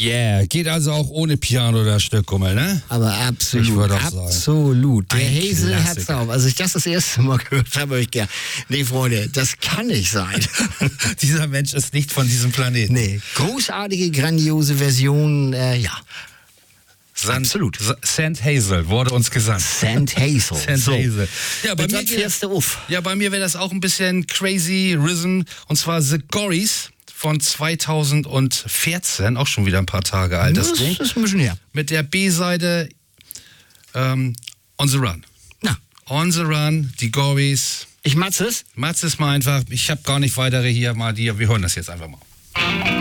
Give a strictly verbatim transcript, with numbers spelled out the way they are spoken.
Yeah, geht also auch ohne Piano das Stück, Gummel, ne? Aber Ich absolut, würde auch sagen. absolut. Der Ein Hazel hat's Klassiker. drauf. Als ich das das erste Mal gehört habe, habe ich gedacht, nee, Freunde, das kann nicht sein. Dieser Mensch ist nicht von diesem Planeten. Nee, großartige, grandiose Version, äh, ja. San, Absolut. Sa- Saint Hazel wurde uns gesagt. Saint Hazel. Saint so. Hazel. Ja, bei Mit mir, was fährst du auf? ja, bei mir wäre das auch ein bisschen crazy risen. Und zwar The Gorys von zweitausendvierzehn, auch schon wieder ein paar Tage alt, das Das Ding. ist ein bisschen her. Mit der B-Seite ähm, On the Run. Na, On the Run, die Gorys. ich matze es. Mats ist mal einfach, ich habe gar nicht weitere hier, mal die, wir hören das jetzt einfach mal.